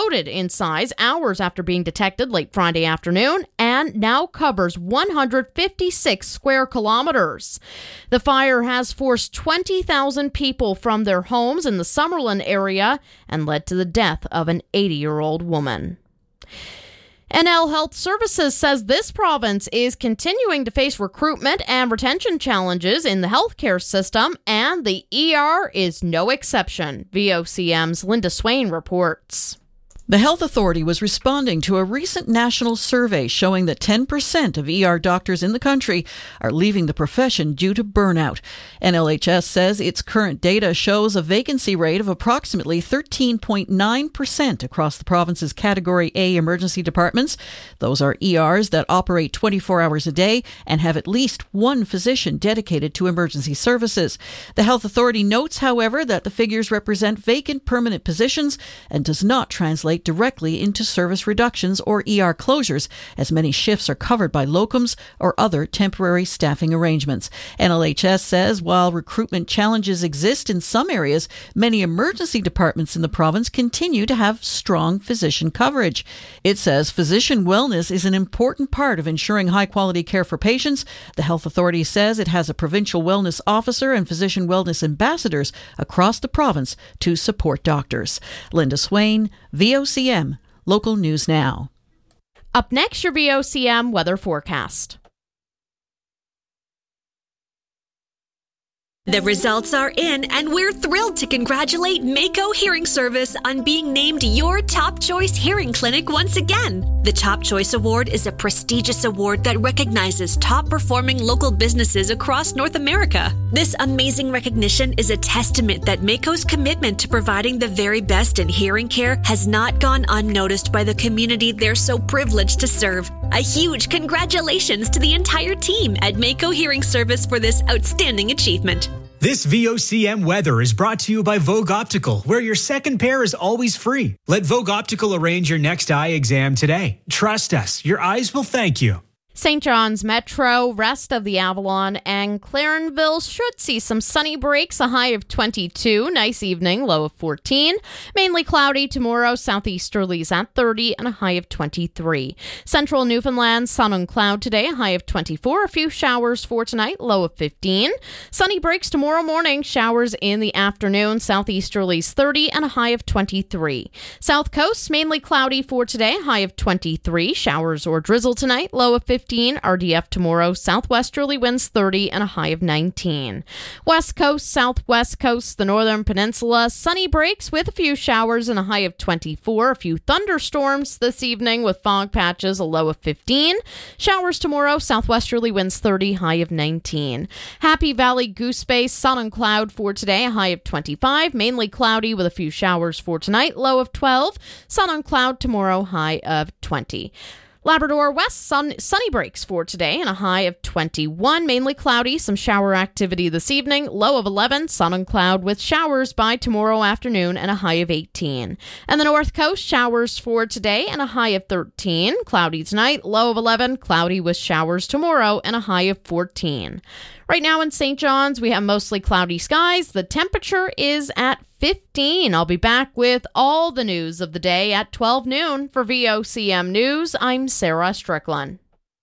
exploded in size hours after being detected late Friday afternoon and now covers 156 square kilometers. The fire has forced 20,000 people from their homes in the Summerlin area and led to the death of an 80-year-old woman. NL Health Services says this province is continuing to face recruitment and retention challenges in the healthcare system, and the ER is no exception. VOCM's Linda Swain reports. The Health Authority was responding to a recent national survey showing that 10% of ER doctors in the country are leaving the profession due to burnout. NLHS says its current data shows a vacancy rate of approximately 13.9% across the province's Category A emergency departments. Those are ERs that operate 24 hours a day and have at least one physician dedicated to emergency services. The Health Authority notes, however, that the figures represent vacant permanent positions and does not translate directly into service reductions or ER closures, as many shifts are covered by locums or other temporary staffing arrangements. NLHS says while recruitment challenges exist in some areas, many emergency departments in the province continue to have strong physician coverage. It says physician wellness is an important part of ensuring high-quality care for patients. The Health Authority says it has a provincial wellness officer and physician wellness ambassadors across the province to support doctors. Linda Swain, VOCM, Local News Now. Up next, your VOCM weather forecast. The results are in, and we're thrilled to congratulate Mako Hearing Service on being named your Top Choice Hearing Clinic once again. The Top Choice Award is a prestigious award that recognizes top-performing local businesses across North America. This amazing recognition is a testament that Mako's commitment to providing the very best in hearing care has not gone unnoticed by the community they're so privileged to serve. A huge congratulations to the entire team at Mako Hearing Service for this outstanding achievement. This VOCM weather is brought to you by Vogue Optical, where your second pair is always free. Let Vogue Optical arrange your next eye exam today. Trust us, your eyes will thank you. St. John's Metro, rest of the Avalon, and Clarenville should see some sunny breaks, a high of 22. Nice evening, low of 14. Mainly cloudy tomorrow, southeasterlies at 30 and a high of 23. Central Newfoundland, sun and cloud today, a high of 24. A few showers for tonight, low of 15. Sunny breaks tomorrow morning, showers in the afternoon, southeasterlies 30 and a high of 23. South Coast, mainly cloudy for today, high of 23. Showers or drizzle tonight, low of 15. RDF tomorrow, southwesterly winds 30 and a high of 19. West Coast, southwest coast, the northern peninsula, sunny breaks with a few showers and a high of 24. A few thunderstorms this evening with fog patches, a low of 15. Showers tomorrow, southwesterly winds 30, high of 19. Happy Valley, Goose Bay, sun and cloud for today, a high of 25. Mainly cloudy with a few showers for tonight, low of 12. Sun and cloud tomorrow, high of 20. Labrador West, sunny breaks for today and a high of 21. Mainly cloudy, some shower activity this evening, low of 11. Sun and cloud with showers by tomorrow afternoon and a high of 18. And the North Coast, showers for today and a high of 13. Cloudy tonight, low of 11. Cloudy with showers tomorrow and a high of 14. Right now in St. John's, we have mostly cloudy skies. The temperature is at 15. I'll be back with all the news of the day at 12 noon. For VOCM News, I'm Sarah Strickland.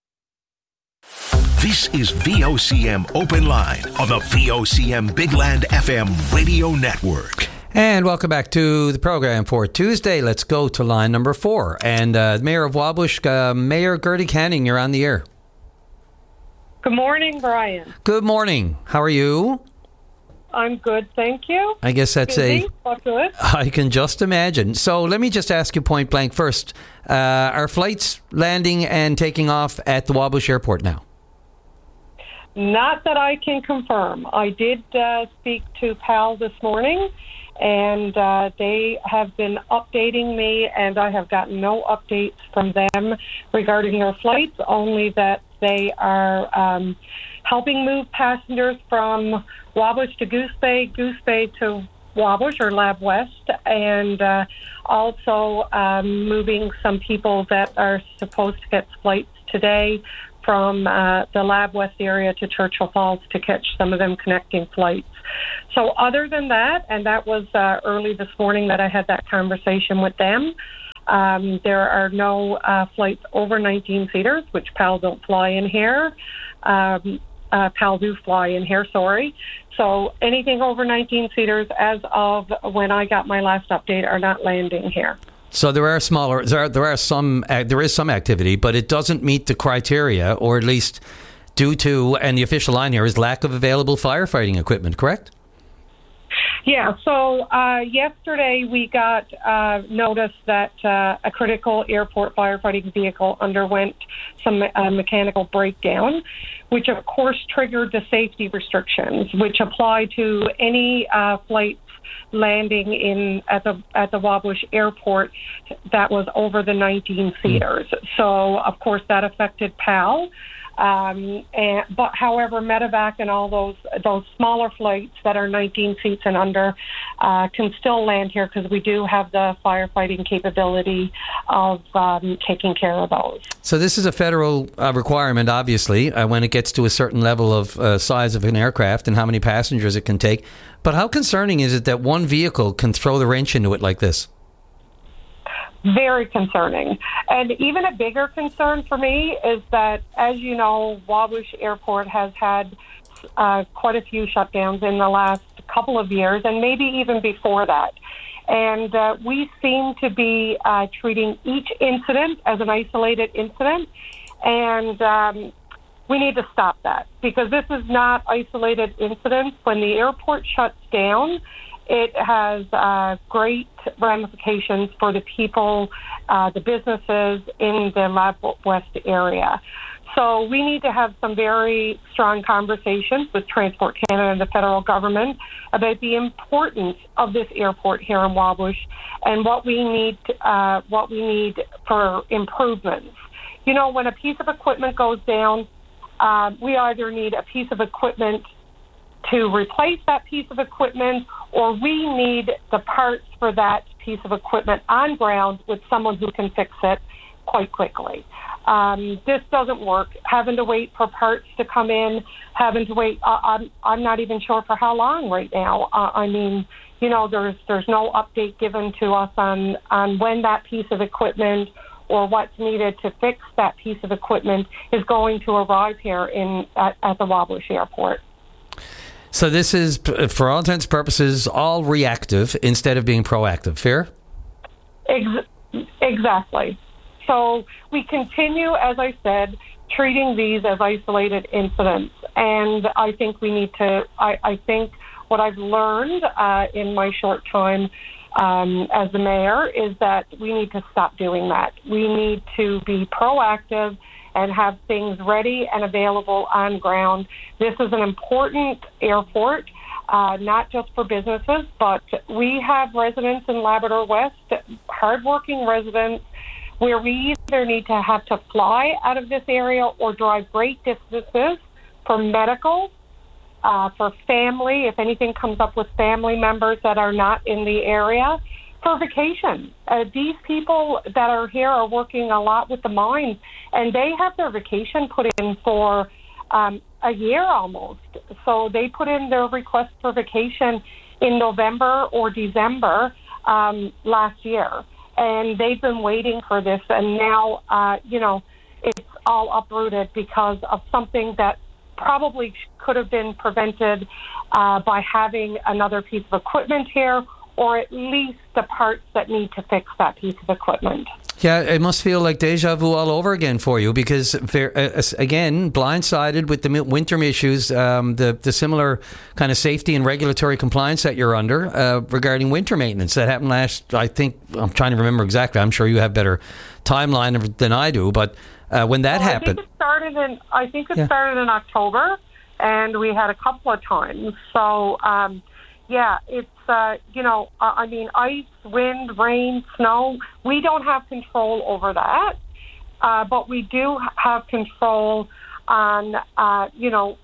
This is VOCM Open Line on the VOCM Big Land FM radio network. And welcome back to the program for Tuesday. Let's go to line number 4. And Mayor of Wabush, Mayor Gertie Canning, you're on the air. Good morning, Brian. Good morning. How are you? I'm good, thank you. I guess that's Busy, but good. I can just imagine. So let me just ask you point blank first. Are flights landing and taking off at the Wabush Airport now? Not that I can confirm. I did speak to PAL this morning, and they have been updating me, and I have gotten no updates from them regarding their flights, only that they are helping move passengers from Wabush to Goose Bay to Wabush or Lab West, and also moving some people that are supposed to get flights today from the Lab West area to Churchill Falls to catch some of them connecting flights. So other than that, and that was early this morning that I had that conversation with them, There are no flights over 19 seaters, which PAL don't fly in here. PAL do fly in here, sorry. So anything over 19 seaters as of when I got my last update are not landing here. So there is some activity, but it doesn't meet the criteria, or at least due to, and the official line here is lack of available firefighting equipment, correct? Yeah, so yesterday we got notice that a critical airport firefighting vehicle underwent some mechanical breakdown, which of course triggered the safety restrictions, which apply to any flights landing at the Wabush Airport that was over the 19 seaters. So of course that affected PAL. But however, medevac and all those smaller flights that are 19 seats and under can still land here because we do have the firefighting capability of taking care of those. So this is a federal requirement, obviously, when it gets to a certain level of size of an aircraft and how many passengers it can take. But how concerning is it that one vehicle can throw the wrench into it like this? Very concerning. And even a bigger concern for me is that, as you know, Wabush Airport has had quite a few shutdowns in the last couple of years, and maybe even before that. And we seem to be treating each incident as an isolated incident, and we need to stop that, because this is not isolated incidents. When the airport shuts down, it has great ramifications for the people, the businesses in the Lab West area. So we need to have some very strong conversations with Transport Canada and the federal government about the importance of this airport here in Wabush and what we need for improvements. You know, when a piece of equipment goes down, we either need a piece of equipment to replace that piece of equipment, or we need the parts for that piece of equipment on ground with someone who can fix it quite quickly. This doesn't work. Having to wait for parts to come in, having to wait, I'm not even sure for how long right now. I mean, you know, there's no update given to us on when that piece of equipment or what's needed to fix that piece of equipment is going to arrive here at the Wabush Airport. So this is, for all intents and purposes, all reactive instead of being proactive. Fair? Exactly. So we continue, as I said, treating these as isolated incidents. And I think we need to, I think what I've learned in my short time as the mayor is that we need to stop doing that. We need to be proactive and have things ready and available on ground. This is an important airport, not just for businesses, but we have residents in Labrador West, hardworking residents, where we either need to have to fly out of this area or drive great distances for medical, for family, if anything comes up with family members that are not in the area, for vacation. These people that are here are working a lot with the mines, and they have their vacation put in for a year almost. So they put in their request for vacation in November or December last year, and they've been waiting for this, and now, you know, it's all uprooted because of something that probably could have been prevented by having another piece of equipment here, or at least the parts that need to fix that piece of equipment. Yeah, it must feel like deja vu all over again for you, because, again, blindsided with the winter issues, the similar kind of safety and regulatory compliance that you're under regarding winter maintenance. That happened last, I think, I'm trying to remember exactly. I'm sure you have better timeline than I do, but when that happened... I think it started in October, and we had a couple of times. So, yeah, it's, you know, I mean, ice, wind, rain, snow, we don't have control over that, but we do have control on, you know,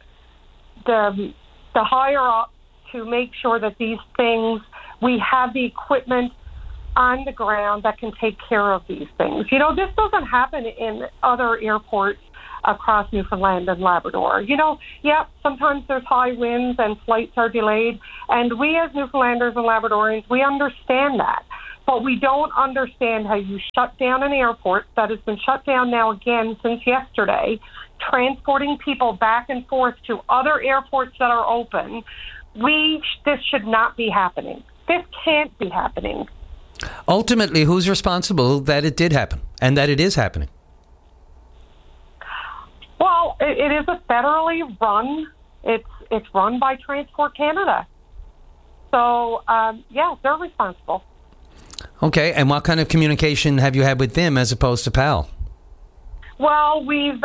the higher up to make sure that these things, we have the equipment on the ground that can take care of these things. You know, this doesn't happen in other airports across Newfoundland and Labrador. You know, yeah, sometimes there's high winds and flights are delayed, and we as Newfoundlanders and Labradorians, we understand that. But we don't understand how you shut down an airport that has been shut down now again since yesterday, transporting people back and forth to other airports that are open. This should not be happening. This can't be happening. Ultimately, who's responsible that it did happen and that it is happening? Well, it is a federally run. It's run by Transport Canada. So, yeah, they're responsible. Okay, and what kind of communication have you had with them as opposed to PAL? Well, we've...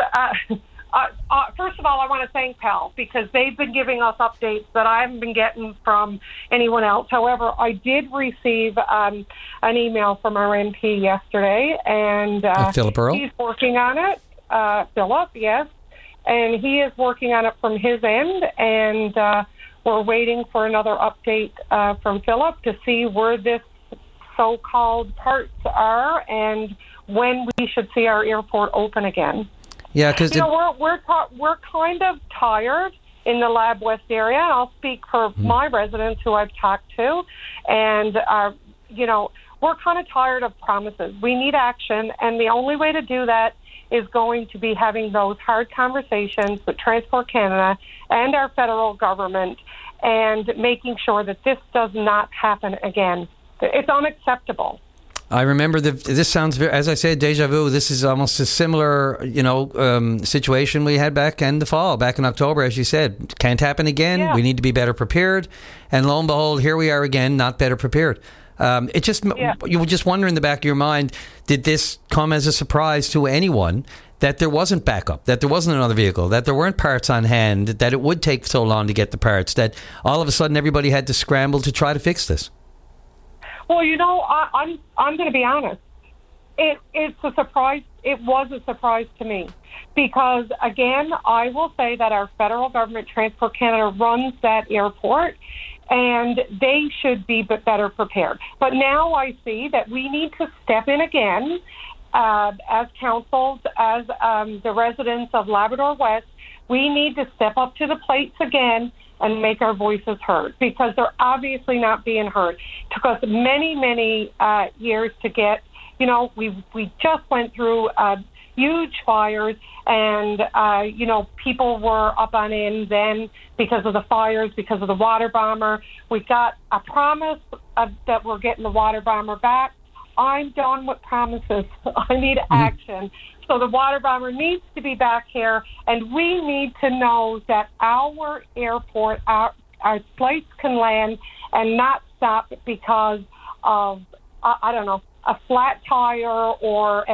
first of all, I want to thank PAL because they've been giving us updates that I haven't been getting from anyone else. However, I did receive an email from our MP yesterday, and Philip Earle? He's working on it. Philip, yes. And he is working on it from his end, and we're waiting for another update from Philip to see where this so-called parts are and when we should see our airport open again. Yeah, because we're kind of tired in the Lab West area, and I'll speak for my residents who I've talked to, and we're kind of tired of promises. We need action, and the only way to do that is going to be having those hard conversations with Transport Canada and our federal government, and making sure that this does not happen again. It's unacceptable. I remember this sounds, as I said, deja vu. This is almost a similar, situation we had back in the fall, back in October, as you said. Can't happen again. Yeah. We need to be better prepared. And lo and behold, here we are again, not better prepared. You would just wonder in the back of your mind, did this come as a surprise to anyone that there wasn't backup, that there wasn't another vehicle, that there weren't parts on hand, that it would take so long to get the parts, that all of a sudden everybody had to scramble to try to fix this? Well, I'm going to be honest. It's a surprise. It was a surprise to me because, again, I will say that our federal government, Transport Canada, runs that airport, and they should be better prepared. But now I see that we need to step in again as councils, as the residents of Labrador West. We need to step up to the plates again and make our voices heard because they're obviously not being heard. It took us many, many years to get, we just went through huge fires and, people were up on end then because of the fires, because of the water bomber. We got a promise that we're getting the water bomber back. I'm done with promises. I need action. So the water bomber needs to be back here, and we need to know that our airport, our flights can land and not stop because of, a flat tire or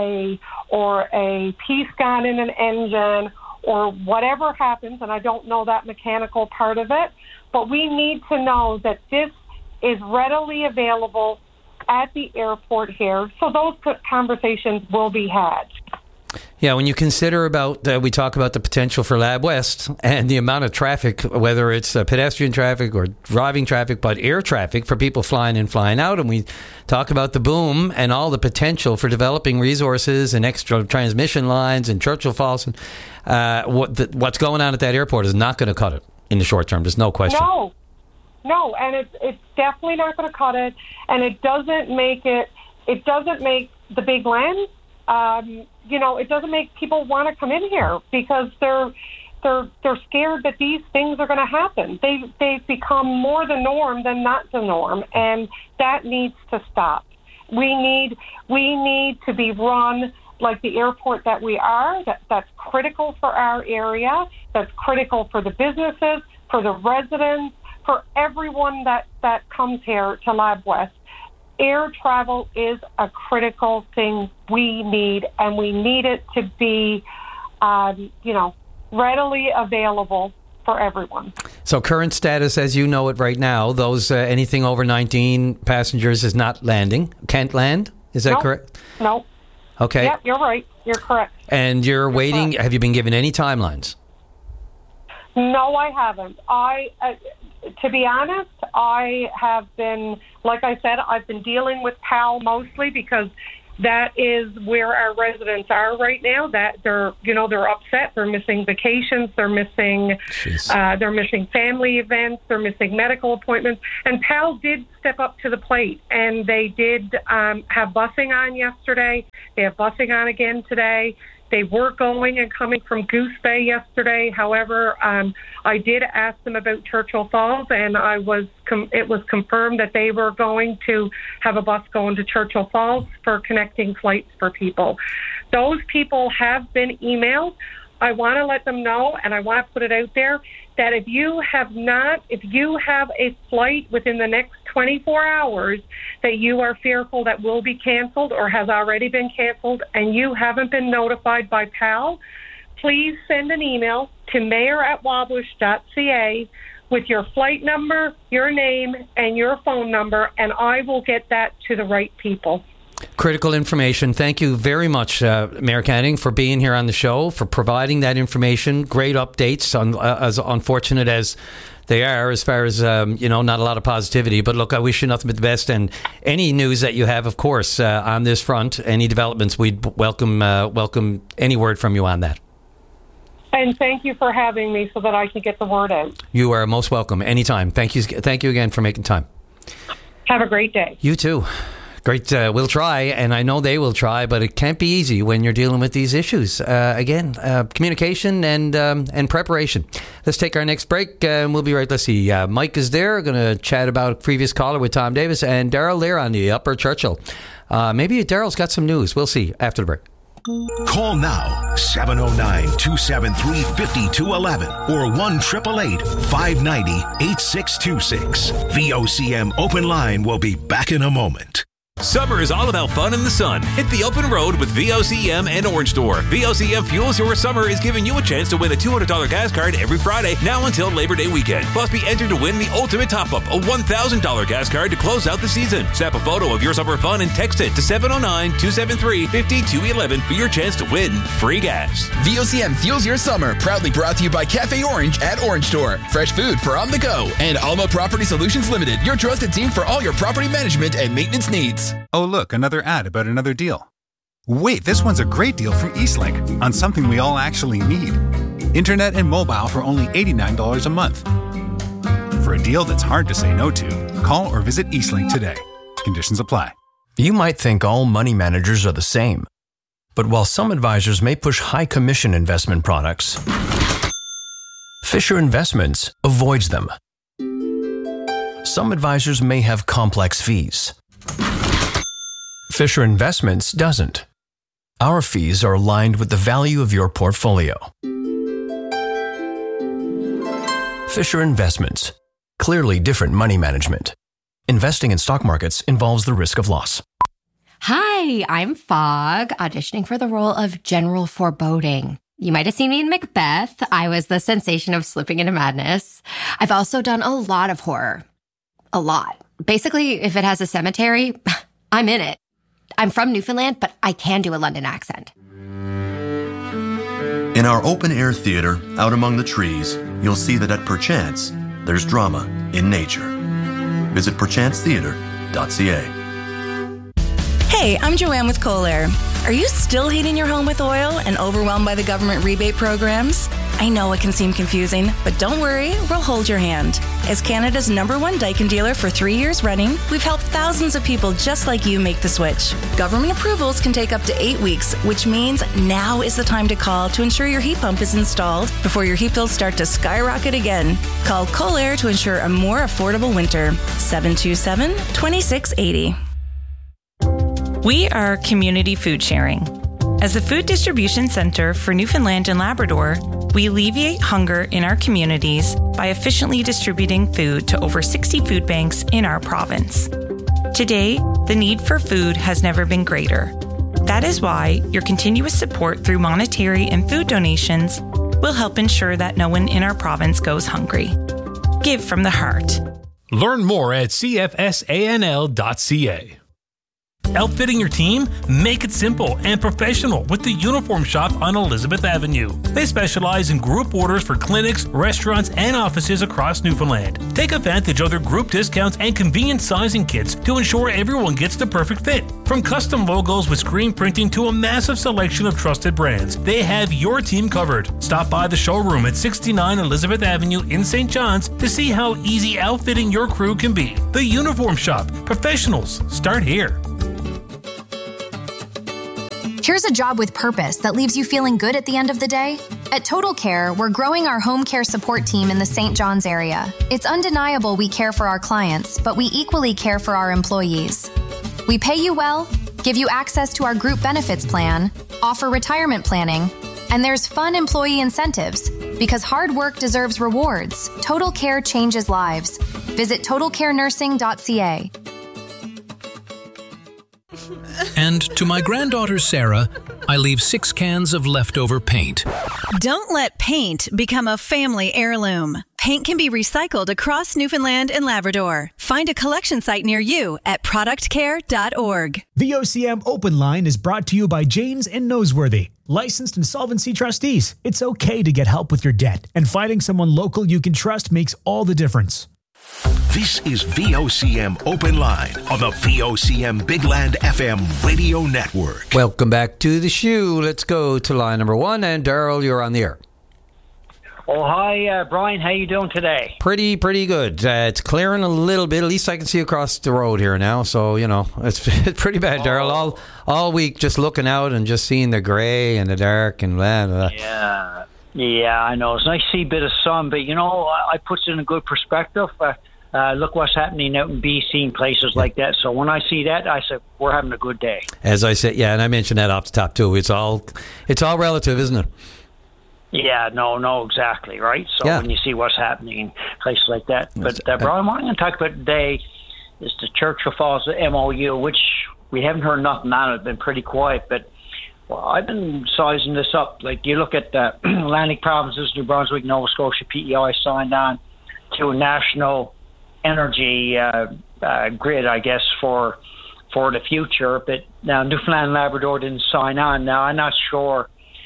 a piece gone in an engine or whatever happens, and I don't know that mechanical part of it, but we need to know that this is readily available at the airport here, so those conversations will be had. Yeah, when you consider we talk about the potential for Lab West and the amount of traffic, whether it's pedestrian traffic or driving traffic, but air traffic for people flying in, flying out, and we talk about the boom and all the potential for developing resources and extra transmission lines in Churchill Falls, and what's going on at that airport is not going to cut it in the short term. There's no question. No, and it's definitely not going to cut it, and it doesn't make the big land. It doesn't make people want to come in here because they're scared that these things are going to happen. They've become more the norm than not the norm, and that needs to stop. We need to be run like the airport that we are. That's critical for our area. That's critical for the businesses, for the residents, for everyone that comes here to Lab West. Air travel is a critical thing we need, and we need it to be, readily available for everyone. So current status, as you know it right now, those anything over 19 passengers is not landing, can't land? Is that correct? No. Okay. Yeah, you're right. You're correct. And you're waiting. Correct. Have you been given any timelines? No, I haven't. To be honest, I have been, like I said, I've been dealing with PAL mostly because that is where our residents are right now. That they're upset. They're missing vacations. They're missing family events. They're missing medical appointments. And PAL did step up to the plate, and they did have busing on yesterday. They have busing on again today. They were going and coming from Goose Bay yesterday. However, I did ask them about Churchill Falls, and it was confirmed that they were going to have a bus going to Churchill Falls for connecting flights for people. Those people have been emailed. I want to let them know, and I want to put it out there, that if you have a flight within the next 24 hours that you are fearful that will be canceled or has already been canceled and you haven't been notified by PAL, please send an email to mayor@wabush.ca with your flight number, your name, and your phone number, and I will get that to the right people. Critical information. Thank you very much, Mayor Canning, for being here on the show, for providing that information. Great updates, as unfortunate as they are, as far as, not a lot of positivity. But look, I wish you nothing but the best. And any news that you have, of course, on this front, any developments, we'd welcome any word from you on that. And thank you for having me so that I can get the word out. You are most welcome. Anytime. Thank you again for making time. Have a great day. You too. Great. We'll try, and I know they will try, but it can't be easy when you're dealing with these issues. Communication and preparation. Let's take our next break, and we'll be right. Let's see. Mike is there, going to chat about a previous caller with Tom Davis, and Daryl there on the Upper Churchill. Maybe Daryl's got some news. We'll see after the break. Call now, 709-273-5211 or 1-888-590-8626. VOCM Open Line will be back in a moment. Summer is all about fun in the sun. Hit the open road with VOCM and Orange Store. VOCM Fuels Your Summer is giving you a chance to win a $200 gas card every Friday, now until Labor Day weekend. Plus, be entered to win the ultimate top-up, a $1,000 gas card to close out the season. Snap a photo of your summer fun and text it to 709-273-5211 for your chance to win free gas. VOCM Fuels Your Summer, proudly brought to you by Cafe Orange at Orange Store. Fresh food for on the go. And Alma Property Solutions Limited, your trusted team for all your property management and maintenance needs. Oh, look, another ad about another deal. Wait, this one's a great deal from Eastlink on something we all actually need. Internet and mobile for only $89 a month. For a deal that's hard to say no to, call or visit Eastlink today. Conditions apply. You might think all money managers are the same. But while some advisors may push high commission investment products, Fisher Investments avoids them. Some advisors may have complex fees. Fisher Investments doesn't. Our fees are aligned with the value of your portfolio. Fisher Investments. Clearly different money management. Investing in stock markets involves the risk of loss. Hi, I'm Fog, auditioning for the role of General Foreboding. You might have seen me in Macbeth. I was the sensation of slipping into madness. I've also done a lot of horror. A lot. Basically, if it has a cemetery, I'm in it. I'm from Newfoundland, but I can do a London accent. In our open-air theater, out among the trees, you'll see that at Perchance, there's drama in nature. Visit perchancetheater.ca. Hey, I'm Joanne with Kohler. Are you still heating your home with oil and overwhelmed by the government rebate programs? I know it can seem confusing, but don't worry, we'll hold your hand. As Canada's #1 Daikin dealer for 3 years running, we've helped thousands of people just like you make the switch. Government approvals can take up to 8 weeks, which means now is the time to call to ensure your heat pump is installed before your heat bills start to skyrocket again. Call Kohler to ensure a more affordable winter. 727-2680. We are Community Food Sharing. As a food distribution center for Newfoundland and Labrador, we alleviate hunger in our communities by efficiently distributing food to over 60 food banks in our province. Today, the need for food has never been greater. That is why your continuous support through monetary and food donations will help ensure that no one in our province goes hungry. Give from the heart. Learn more at cfsanl.ca. Outfitting your team? Make it simple and professional with the Uniform Shop on Elizabeth Avenue. They specialize in group orders for clinics, restaurants, and offices across Newfoundland. Take advantage of their group discounts and convenient sizing kits to ensure everyone gets the perfect fit. From custom logos with screen printing to a massive selection of trusted brands, they have your team covered. Stop by the showroom at 69 Elizabeth Avenue in St. John's to see how easy outfitting your crew can be. The Uniform Shop. Professionals start here. Here's a job with purpose that leaves you feeling good at the end of the day. At Total Care, we're growing our home care support team in the St. John's area. It's undeniable we care for our clients, but we equally care for our employees. We pay you well, give you access to our group benefits plan, offer retirement planning, and there's fun employee incentives. Because hard work deserves rewards, Total Care changes lives. Visit totalcarenursing.ca. And to my granddaughter Sarah, I leave 6 cans of leftover paint. Don't let paint become a family heirloom. Paint can be recycled across Newfoundland and Labrador. Find a collection site near you at productcare.org. The OCM Open Line is brought to you by Janes and Noseworthy, licensed insolvency trustees. It's okay to get help with your debt, and finding someone local you can trust makes all the difference. This is VOCM Open Line on the VOCM Big Land FM radio network. Welcome back to the show. Let's go to line number 1. And Daryl, you're on the air. Oh, hi, Brian. How you doing today? Pretty good. It's clearing a little bit. At least I can see across the road here now. So, you know, it's pretty bad, Daryl. All week just looking out and just seeing the grey and the dark and blah, blah, blah. Yeah, I know. It's nice to see a bit of sun, but, you know, I put it in a good perspective. Look what's happening out in BC and places like that. So when I see that, I said, we're having a good day. As I said, yeah, and I mentioned that off the top too. It's all relative, isn't it? Yeah, no, exactly, right? So when you see what's happening in places like that. But, Brian, what I'm going to talk about today is the Churchill Falls MOU, which we haven't heard nothing on it. It's been pretty quiet, but I've been sizing this up. Like, you look at the Atlantic provinces, New Brunswick, Nova Scotia, PEI signed on to a national energy grid, I guess, for the future. But now Newfoundland and Labrador didn't sign on. Now, I'm not sure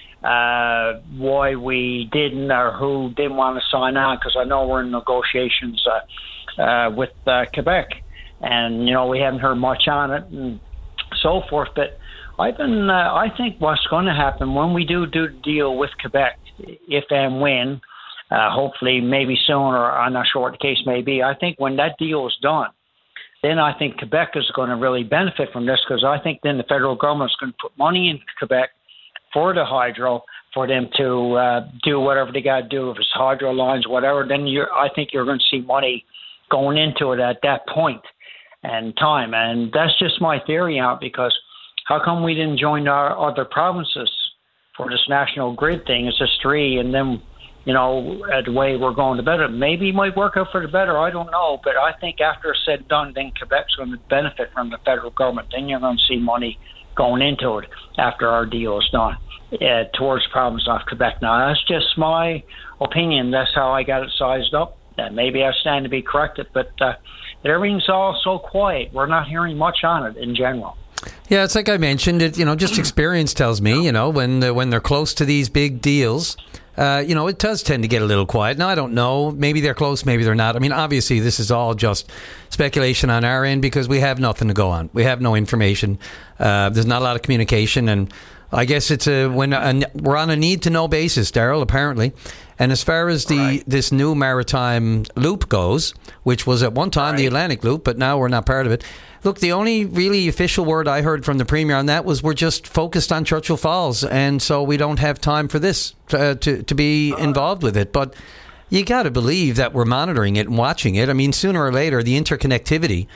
why we didn't or who didn't want to sign on, because I know we're in negotiations with Quebec. And, you know, we haven't heard much on it and so forth. But I think what's going to happen when we do the deal with Quebec, if and when, hopefully maybe sooner, I'm not sure what the case may be, I think when that deal is done, then I think Quebec is going to really benefit from this, because I think then the federal government is going to put money in Quebec for the hydro, for them to do whatever they got to do, if it's hydro lines, whatever. Then I think you're going to see money going into it at that point and time. And that's just my theory out, because how come we didn't join our other provinces for this national grid thing? It's just 3, and then, you know, the way we're going to better. Maybe it might work out for the better, I don't know. But I think after it's said and done, then Quebec's going to benefit from the federal government. Then you're going to see money going into it after our deal is done towards the province of Quebec. Now, that's just my opinion. That's how I got it sized up. Maybe I stand to be corrected, but everything's all so quiet. We're not hearing much on it in general. Yeah, it's like I mentioned, just experience tells me, when they're close to these big deals, it does tend to get a little quiet. Now, I don't know. Maybe they're close, maybe they're not. I mean, obviously, this is all just speculation on our end, because we have nothing to go on. We have no information. There's not a lot of communication, and I guess it's we're on a need-to-know basis, Daryl, apparently. And as far as this new maritime loop goes, which was at one time the Atlantic Loop, but now we're not part of it. Look, the only really official word I heard from the Premier on that was we're just focused on Churchill Falls, and so we don't have time for this to be involved with it. But you got to believe that we're monitoring it and watching it. I mean, sooner or later, the interconnectivity,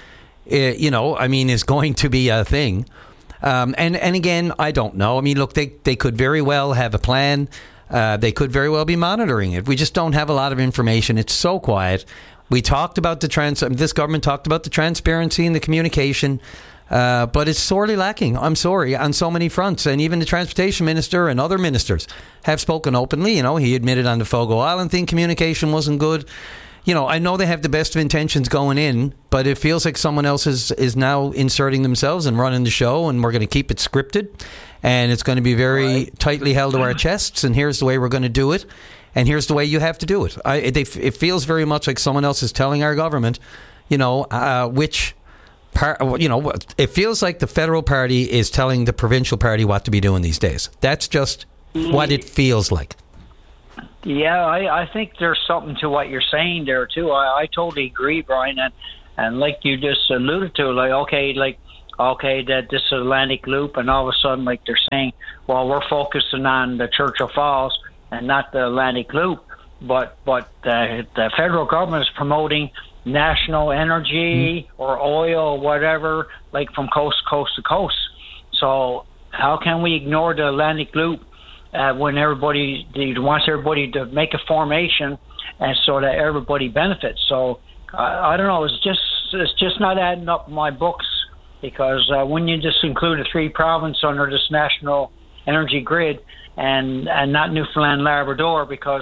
is going to be a thing. And again, I don't know. I mean, look, they could very well have a plan. They could very well be monitoring it. We just don't have a lot of information. It's so quiet. We talked about this government talked about the transparency and the communication, but it's sorely lacking. I'm sorry, on so many fronts. And even the transportation minister and other ministers have spoken openly. He admitted on the Fogo Island thing, communication wasn't good. I know they have the best of intentions going in, but it feels like someone else is now inserting themselves and running the show, and we're going to keep it scripted, and it's going to be very tightly held to our chests, and here's the way we're going to do it, and here's the way you have to do it. It feels very much like someone else is telling our government, which part. It feels like the federal party is telling the provincial party what to be doing these days. That's just what it feels like. Yeah, I think there's something to what you're saying there too. I totally agree, Brian, and like you just alluded to, that this is Atlantic Loop, and all of a sudden, like they're saying, well, we're focusing on the Churchill Falls and not the Atlantic Loop, but the federal government is promoting national energy or oil or whatever, like from coast to coast. So how can we ignore the Atlantic Loop? When everybody wants everybody to make a formation, and so that everybody benefits. So I don't know. It's just not adding up in my books, because when you just include a 3-province under this national energy grid and not Newfoundland Labrador because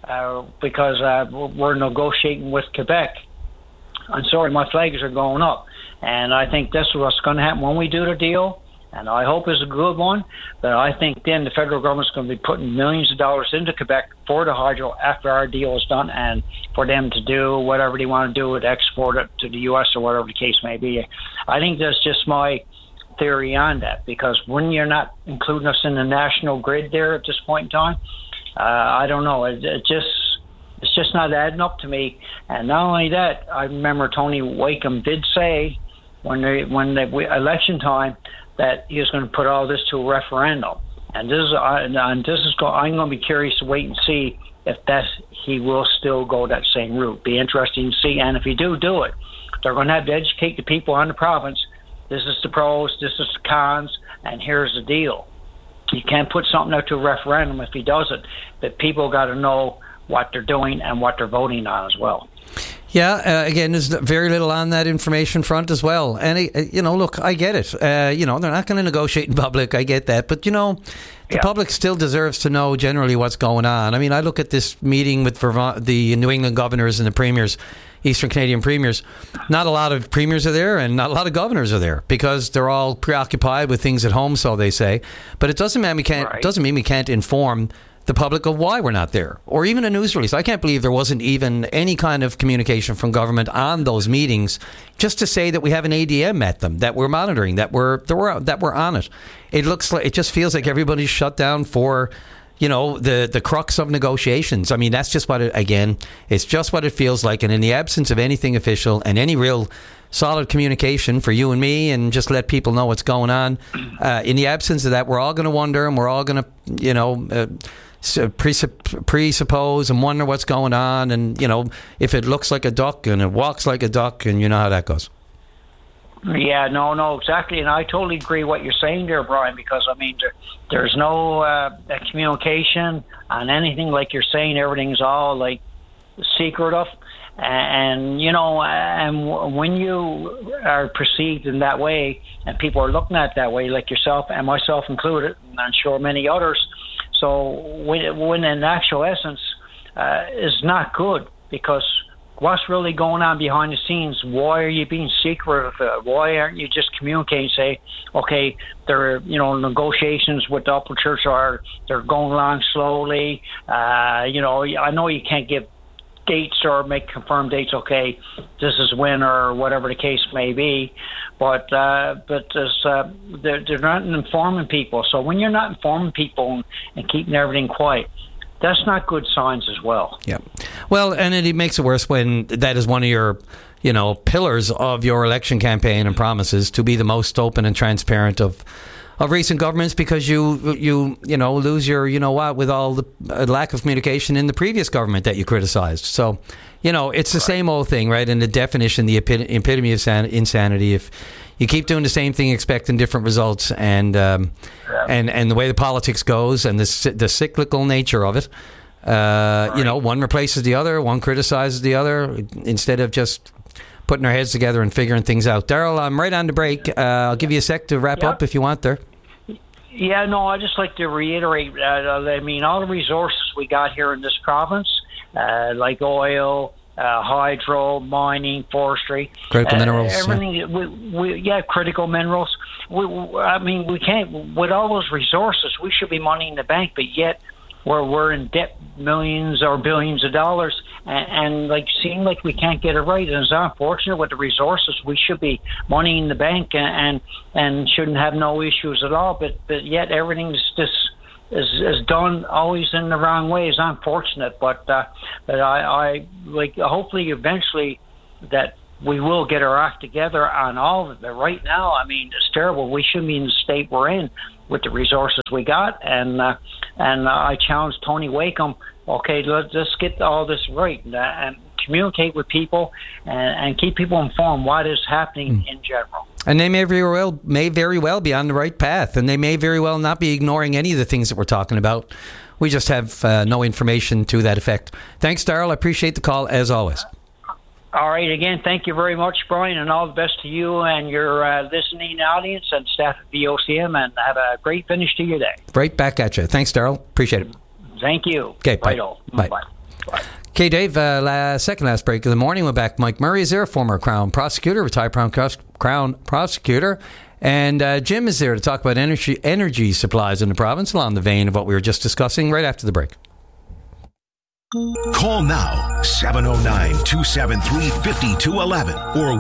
we're negotiating with Quebec, I'm sorry, my flags are going up, and I think that's what's going to happen when we do the deal. And I hope it's a good one, but I think then the federal government's going to be putting millions of dollars into Quebec for the hydro after our deal is done, and for them to do whatever they want to do with export it to the U.S. or whatever the case may be. I think that's just my theory on that, because when you're not including us in the national grid there at this point in time, I don't know. It's just not adding up to me. And not only that, I remember Tony Wakeham did say when the election time that he was going to put all this to a referendum, and I'm going to be curious to wait and see if he will still go that same route. Be interesting to see, and if he do it, they're going to have to educate the people on the province. This is the pros, this is the cons, and here's the deal. You can't put something out to a referendum if he does it, but people got to know what they're doing and what they're voting on as well. Yeah, again, there's very little on that information front as well. And, look, I get it. They're not going to negotiate in public. I get that. But, the public still deserves to know generally what's going on. I mean, I look at this meeting with the New England governors and the premiers, Eastern Canadian premiers. Not a lot of premiers are there, and not a lot of governors are there, because they're all preoccupied with things at home, so they say. But it doesn't mean we can't inform the public of why we're not there, or even a news release. I can't believe there wasn't even any kind of communication from government on those meetings, just to say that we have an ADM at them, that we're monitoring, that we're on it. It just feels like everybody's shut down for, the crux of negotiations. I mean, that's just it's just what it feels like. And in the absence of anything official and any real solid communication for you and me, and just let people know what's going on, in the absence of that, we're all going to wonder, and we're all going to, presuppose and wonder what's going on, and if it looks like a duck and it walks like a duck, and you know how that goes. Yeah, no, exactly, and I totally agree what you're saying there, Brian, because I mean there's no communication on anything, like you're saying. Everything's all like secretive, and and when you are perceived in that way, and people are looking at it that way, like yourself and myself included, and I'm sure many others. So when in actual essence is not good, because what's really going on behind the scenes? Why are you being secretive? Why aren't you just communicating? Say, okay, there are negotiations with the Upper Church they're going along slowly. I know you can't give dates or make confirmed dates. Okay, this is when or whatever the case may be, but they're not informing people. So when you're not informing people and keeping everything quiet, that's not good signs as well. Yeah. Well, and it makes it worse when that is one of your, pillars of your election campaign and promises, to be the most open and transparent of recent governments, because you lose your with all the lack of communication in the previous government that you criticized. So, it's the same old thing, right? And the definition, the epitome of insanity. If you keep doing the same thing, expecting different results, and the way the politics goes, and the cyclical nature of it, one replaces the other, one criticizes the other, instead of just putting our heads together and figuring things out. Daryl, I'm right on the break. I'll give you a sec to wrap up if you want there. Yeah, no, I'd just like to reiterate, all the resources we got here in this province, like oil, hydro, mining, forestry, critical minerals, everything. Critical minerals. We can't, with all those resources, we should be money in the bank, but yet we're in debt, millions or billions of dollars, and seem like we can't get it right. And it's unfortunate with the resources. We should be money in the bank and shouldn't have no issues at all. But yet everything's just is done always in the wrong way. It's unfortunate, but I hopefully eventually that we will get our act together on all of it. Right now, I mean, it's terrible. We shouldn't be in the state we're in with the resources we got, and I challenge Tony Wakeham. Okay, let's get all this right and communicate with people and keep people informed what is happening in general. And they may very well be on the right path, and they may very well not be ignoring any of the things that we're talking about. We just have no information to that effect. Thanks, Darrell. I appreciate the call, as always. All right. Again, thank you very much, Brian, and all the best to you and your listening audience and staff at VOCM, and have a great finish to your day. Right back at you. Thanks, Darrell. Appreciate it. Thank you. Okay, bye. Bye. Okay, Dave, second last break of the morning. We're back. Mike Murray is there, former Crown prosecutor, retired Crown prosecutor. And Jim is there to talk about energy supplies in the province, along the vein of what we were just discussing right after the break. Call now, 709-273-5211 or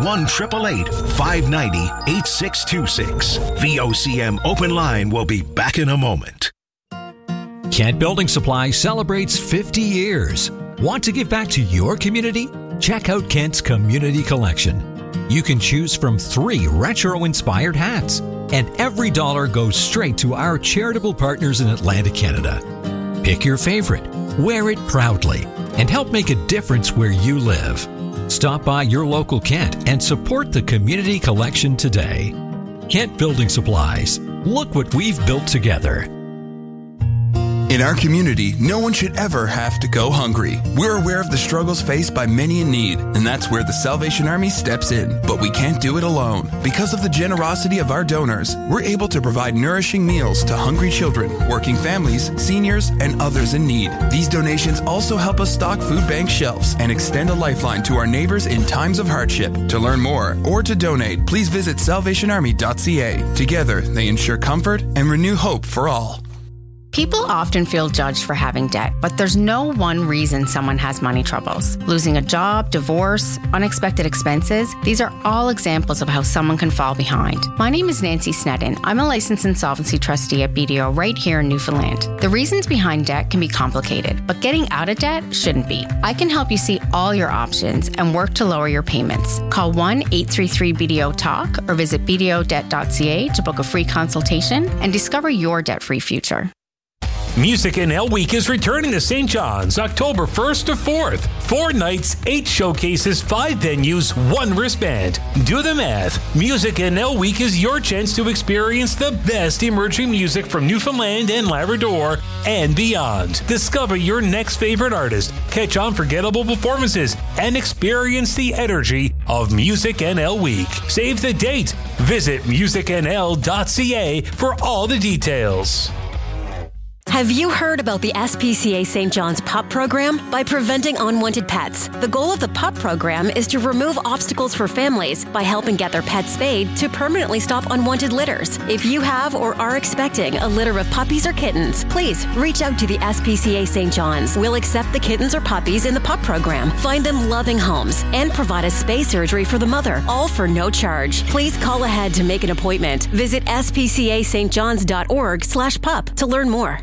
1-888-590-8626. VOCM Open Line will be back in a moment. Kent Building Supply celebrates 50 years. Want to give back to your community? Check out Kent's Community Collection. You can choose from 3 retro-inspired hats, and every dollar goes straight to our charitable partners in Atlantic Canada. Pick your favorite, wear it proudly, and help make a difference where you live. Stop by your local Kent and support the Community Collection today. Kent Building Supplies. Look what we've built together. In our community, no one should ever have to go hungry. We're aware of the struggles faced by many in need, and that's where the Salvation Army steps in. But we can't do it alone. Because of the generosity of our donors, we're able to provide nourishing meals to hungry children, working families, seniors, and others in need. These donations also help us stock food bank shelves and extend a lifeline to our neighbors in times of hardship. To learn more or to donate, please visit salvationarmy.ca. Together, they ensure comfort and renew hope for all. People often feel judged for having debt, but there's no one reason someone has money troubles. Losing a job, divorce, unexpected expenses, these are all examples of how someone can fall behind. My name is Nancy Sneddon. I'm a licensed insolvency trustee at BDO right here in Newfoundland. The reasons behind debt can be complicated, but getting out of debt shouldn't be. I can help you see all your options and work to lower your payments. Call 1-833-BDO-TALK or visit bdodebt.ca to book a free consultation and discover your debt-free future. Music NL Week is returning to St. John's October 1st to 4th. 4 nights, 8 showcases, 5 venues, 1 wristband. Do the math. Music NL Week is your chance to experience the best emerging music from Newfoundland and Labrador and beyond. Discover your next favorite artist, catch unforgettable performances, and experience the energy of Music NL Week. Save the date. Visit musicnl.ca for all the details. Have you heard about the SPCA St. John's PUP program? By preventing unwanted pets, the goal of the PUP program is to remove obstacles for families by helping get their pets spayed to permanently stop unwanted litters. If you have or are expecting a litter of puppies or kittens, please reach out to the SPCA St. John's. We'll accept the kittens or puppies in the PUP program, find them loving homes, and provide a spay surgery for the mother, all for no charge. Please call ahead to make an appointment. Visit spcastjohns.org/pup to learn more.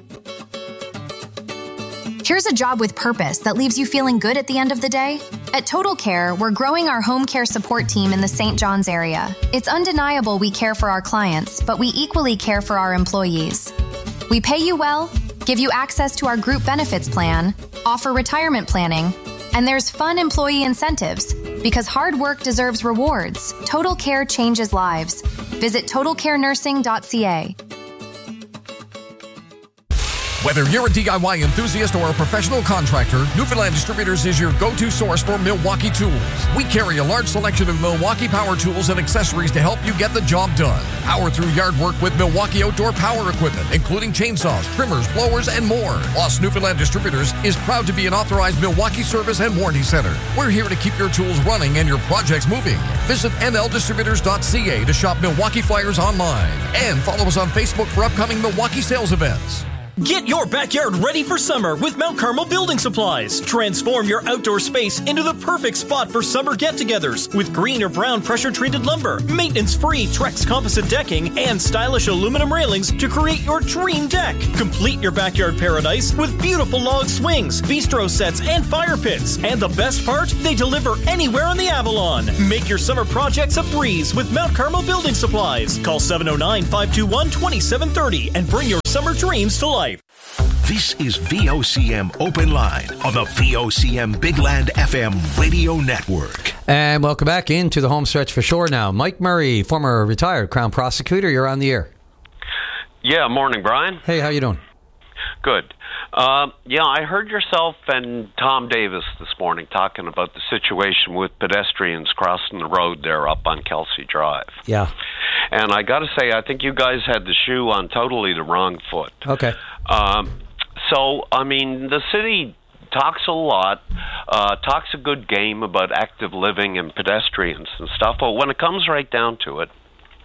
Here's a job with purpose that leaves you feeling good at the end of the day. At Total Care, we're growing our home care support team in the St. John's area. It's undeniable we care for our clients, but we equally care for our employees. We pay you well, give you access to our group benefits plan, offer retirement planning, and there's fun employee incentives. Because hard work deserves rewards, Total Care changes lives. Visit totalcarenursing.ca. Whether you're a DIY enthusiast or a professional contractor, Newfoundland Distributors is your go-to source for Milwaukee tools. We carry a large selection of Milwaukee power tools and accessories to help you get the job done. Power through yard work with Milwaukee outdoor power equipment, including chainsaws, trimmers, blowers, and more. Plus, Newfoundland Distributors is proud to be an authorized Milwaukee service and warranty center. We're here to keep your tools running and your projects moving. Visit mldistributors.ca to shop Milwaukee flyers online and follow us on Facebook for upcoming Milwaukee sales events. Get your backyard ready for summer with Mount Carmel Building Supplies. Transform your outdoor space into the perfect spot for summer get-togethers with green or brown pressure-treated lumber, maintenance-free Trex composite decking, and stylish aluminum railings to create your dream deck. Complete your backyard paradise with beautiful log swings, bistro sets, and fire pits. And the best part? They deliver anywhere on the Avalon. Make your summer projects a breeze with Mount Carmel Building Supplies. Call 709-521-2730 and bring your summer dreams to life. This is VOCM Open Line on the VOCM Big Land FM radio network. And welcome back into the home stretch for sure now. Mike Murray, former retired Crown Prosecutor, you're on the air. Yeah, morning, Brian. Hey, how you doing? Good. I heard yourself and Tom Davis this morning talking about the situation with pedestrians crossing the road there up on Kelsey Drive. Yeah. And I got to say, I think you guys had the shoe on totally the wrong foot. Okay. The city talks a lot, talks a good game about active living and pedestrians and stuff, but when it comes right down to it,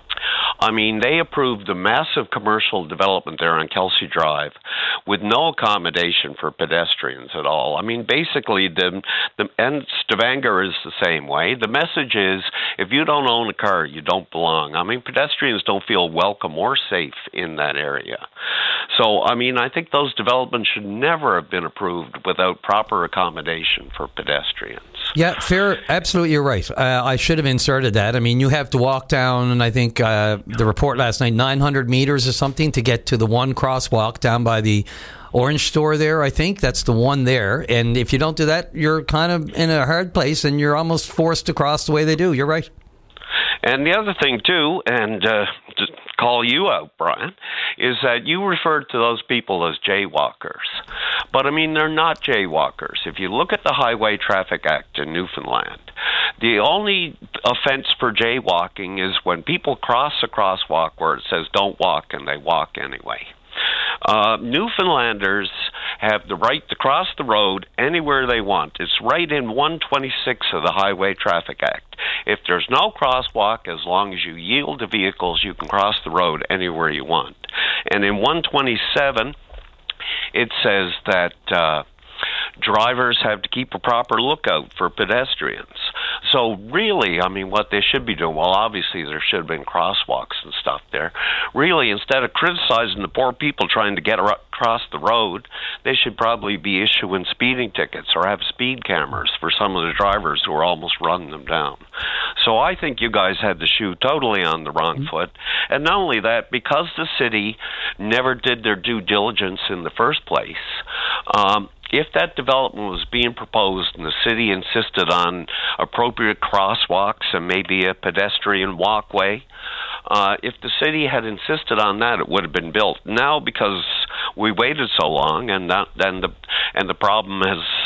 they approved a massive commercial development there on Kelsey Drive with no accommodation for pedestrians at all. Basically, and Stavanger is the same way. The message is, if you don't own a car, you don't belong. Pedestrians don't feel welcome or safe in that area. So, I think those developments should never have been approved without proper accommodation for pedestrians. Yeah, fair. Absolutely, you're right. I should have inserted that. You have to walk down, and I think the report last night, 900 meters or something to get to the one crosswalk down by the Orange store there, I think. That's the one there. And if you don't do that, you're kind of in a hard place, and you're almost forced to cross the way they do. You're right. And the other thing, too, and to call you out, Brian, is that you referred to those people as jaywalkers. But, they're not jaywalkers. If you look at the Highway Traffic Act in Newfoundland, the only offense for jaywalking is when people cross a crosswalk where it says don't walk and they walk anyway. Newfoundlanders have the right to cross the road anywhere they want. It's right in 126 of the Highway Traffic Act. If there's no crosswalk, as long as you yield to vehicles, you can cross the road anywhere you want. And in 127, it says that drivers have to keep a proper lookout for pedestrians. So really, what they should be doing, well, obviously there should have been crosswalks and stuff there. Really, instead of criticizing the poor people trying to get across the road, they should probably be issuing speeding tickets or have speed cameras for some of the drivers who are almost running them down. So I think you guys had the shoe totally on the wrong foot. And not only that, because the city never did their due diligence in the first place, if that development was being proposed and the city insisted on appropriate crosswalks and maybe a pedestrian walkway, if the city had insisted on that, it would have been built. Now, because we waited so long, and the problem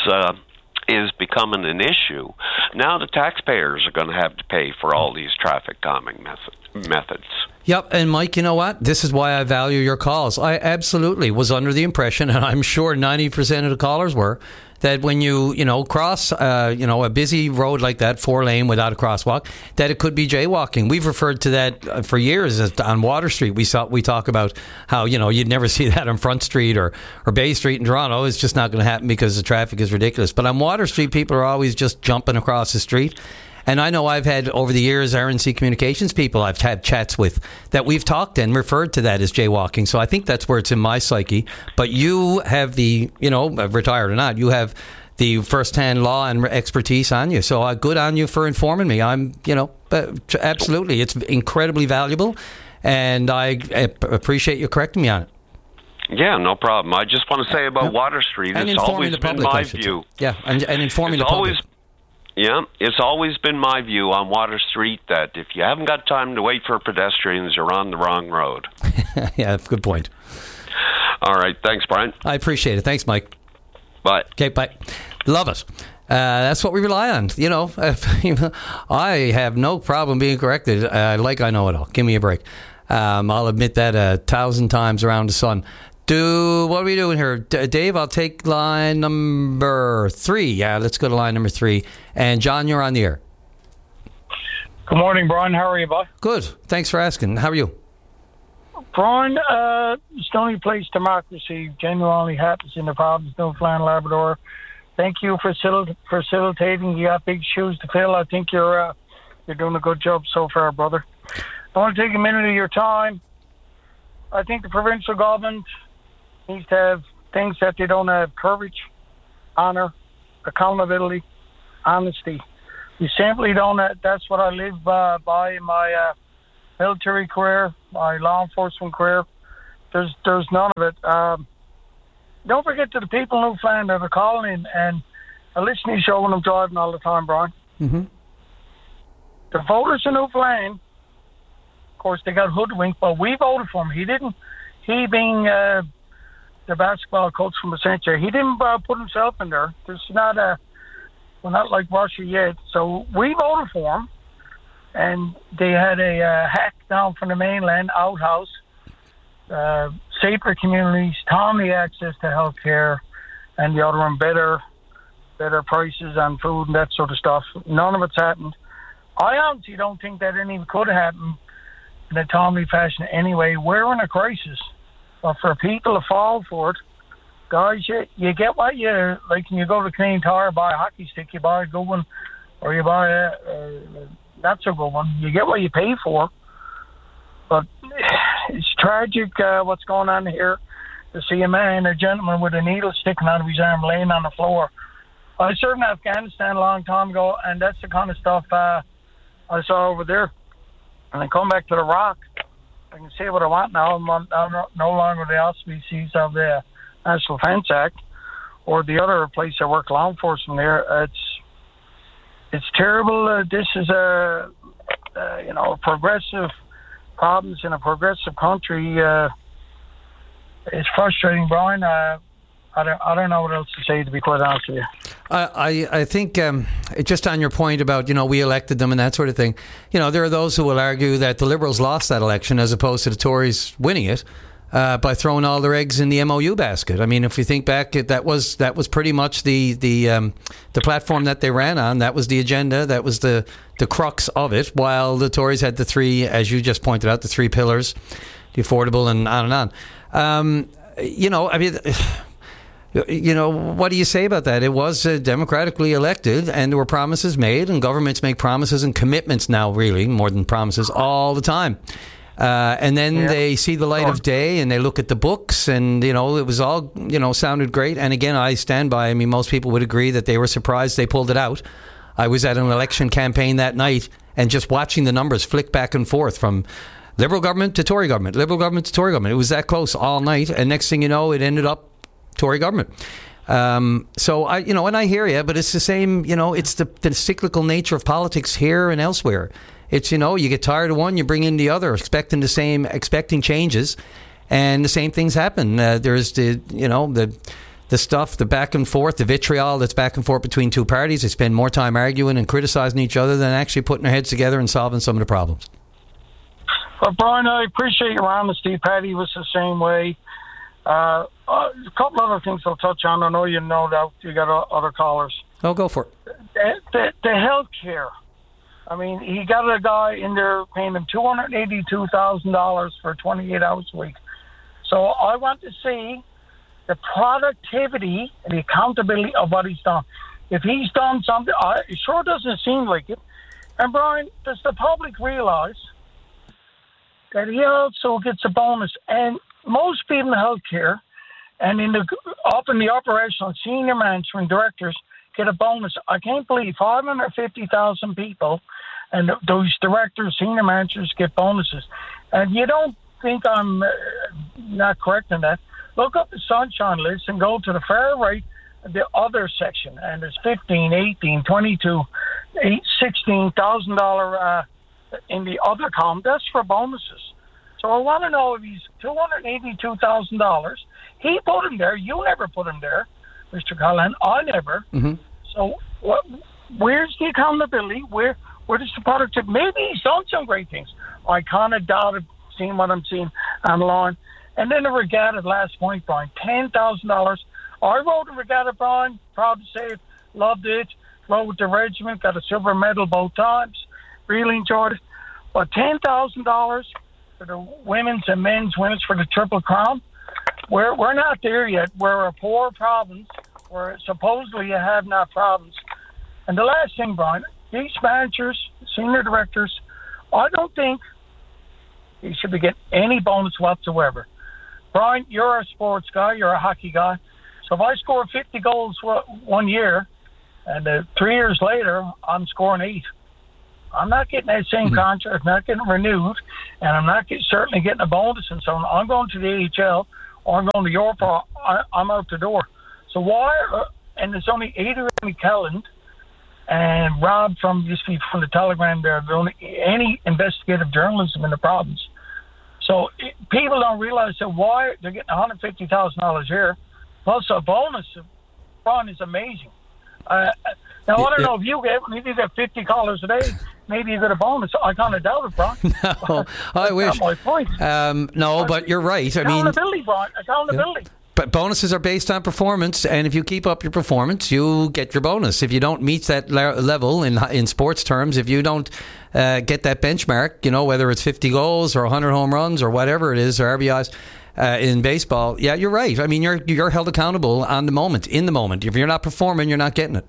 is becoming an issue, now the taxpayers are going to have to pay for all these traffic calming methods. Yep, and Mike, you know what? This is why I value your calls. I absolutely was under the impression, and I'm sure 90% of the callers were, that when you cross a busy road like that, 4-lane without a crosswalk, that it could be jaywalking. We've referred to that for years on Water Street. We talk about how you'd never see that on Front Street or Bay Street in Toronto. It's just not going to happen because the traffic is ridiculous. But on Water Street, people are always just jumping across the street. And I know I've had, over the years, RNC Communications people I've had chats with that we've talked and referred to that as jaywalking. So I think that's where it's in my psyche. But you have the, retired or not, you have the first-hand law and expertise on you. So good on you for informing me. Absolutely. It's incredibly valuable. And I appreciate you correcting me on it. Yeah, no problem. I just want to say about Water Street, it's always been my view. Yeah, and informing the public. Yeah, it's always been my view on Water Street that if you haven't got time to wait for pedestrians, you're on the wrong road. Yeah, good point. All right. Thanks, Brian. I appreciate it. Thanks, Mike. Bye. Okay, bye. Love it. That's what we rely on. You know, I have no problem being corrected. Like I know it all. Give me a break. I'll admit that 1,000 times around the sun. What are we doing here? Dave, I'll take line number 3. Yeah, let's go to line number 3. And John, you're on the air. Good morning, Brian. How are you, bud? Good. Thanks for asking. How are you? Brian, it's the only place democracy genuinely happens in the province of Newfoundland, Labrador. Thank you for facilitating. You got big shoes to fill. I think you're doing a good job so far, brother. I want to take a minute of your time. I think the provincial government needs to have things that they don't have: courage, honour, accountability, honesty. You simply don't. That's what I live by in my military career, my law enforcement career. There's none of it. Don't forget to the people in Newfoundland that are calling in, and I listen to your show when I'm driving all the time, Brian. Mm-hmm. The voters in Newfoundland, of course, they got hoodwinked, but we voted for him. He didn't. He being the basketball coach from Essentia, he didn't put himself in there. There's not we're not like Russia yet. So we voted for him, and they had a hack down from the mainland outhouse. Safer communities, timely access to health care, and the other one, better prices on food and that sort of stuff. None of it's happened. I honestly don't think that any could happen in a timely fashion anyway. We're in a crisis. But for people to fall for it, guys, you get what you, like when you go to Canadian Tire, buy a hockey stick, you buy a good one, or you buy a not so good one. You get what you pay for. But it's tragic what's going on here. To see a gentleman with a needle sticking out of his arm laying on the floor. I served in Afghanistan a long time ago, and that's the kind of stuff I saw over there. And I come back to the Rock. I can say what I want now. I'm no longer the auspices of the National Defence Act or the other place I work, law enforcement there. It's terrible. This is a progressive problems in a progressive country. It's frustrating, Brian. I don't know what else to say, to be quite honest with you. I think just on your point about, we elected them and that sort of thing, there are those who will argue that the Liberals lost that election as opposed to the Tories winning it by throwing all their eggs in the MOU basket. I mean, if you think back, that was pretty much the platform that they ran on. That was the agenda. That was the crux of it, while the Tories had the 3, as you just pointed out, the 3 pillars, the affordable and on and on. What do you say about that? It was democratically elected, and there were promises made, and governments make promises and commitments now, really, more than promises, all the time. And then they see the light of day, and they look at the books, and, it was all, sounded great. And again, I stand by, most people would agree that they were surprised they pulled it out. I was at an election campaign that night, and just watching the numbers flick back and forth from Liberal government to Tory government, Liberal government to Tory government. It was that close all night, and next thing you know, it ended up Tory government. So I, and I hear you, but it's the same. It's the cyclical nature of politics here and elsewhere. It's you get tired of one, you bring in the other, expecting changes, and the same things happen. There's the stuff, the back and forth, the vitriol that's back and forth between two parties. They spend more time arguing and criticizing each other than actually putting their heads together and solving some of the problems. Well, Brian, I appreciate your honesty. Patty was the same way. A couple other things I'll touch on. I know you know that you got other callers. Oh, go for it. The health care. He got a guy in there paying him $282,000 for 28 hours a week. So I want to see the productivity and the accountability of what he's done. If he's done something, it sure doesn't seem like it. And Brian, does the public realize that he also gets a bonus? And most people in healthcare and in the operational senior management directors get a bonus. I can't believe 550,000 people and those directors, senior managers get bonuses. And you don't think I'm not correct in that? Look up the Sunshine List and go to the far right, the other section, and there's $15,000, $18,000, $22,000, $16,000 in the other column. That's for bonuses. So I want to know if he's $282,000. He put him there. You never put him there, Mr. Callahan. I never. Mm-hmm. So where's the accountability? Where does the product? Maybe he's done some great things. I kind of doubted seeing what I'm seeing online. And then the regatta, last point, Brian, $10,000. I rode a regatta, Brian. Proud to say it. Loved it. Rode with the regiment. Got a silver medal both times. Really enjoyed it. But $10,000 for the women's and men's winners for the Triple Crown. We're not there yet. We're a poor province. We're supposedly a have-not province. And the last thing, Brian, these managers, senior directors, I don't think you should be getting any bonus whatsoever. Brian, you're a sports guy. You're a hockey guy. So if I score 50 goals 1 year, and 3 years later, I'm scoring 8, I'm not getting that same contract, not getting renewed, and I'm not certainly getting a bonus and so on. I'm going to the AHL, or I'm going to Europe, or I'm out the door. So why, and there's only Adrian McKelland and Rob from the Telegram there, the only any investigative journalism in the province. So people don't realize that why they're getting $150,000 a year, plus a bonus. Ron is amazing. Now, I don't know if you get 50 callers a day, maybe you get a bonus. I kind of doubt it, Brian. No, I wish. That's my point. No, but you're right. I mean, accountability, Brian. Accountability. Yeah. But bonuses are based on performance, and if you keep up your performance, you get your bonus. If you don't meet that level in sports terms, if you don't get that benchmark, whether it's 50 goals or 100 home runs or whatever it is, or RBIs in baseball, yeah, you're right. I mean, you're held accountable in the moment. If you're not performing, you're not getting it.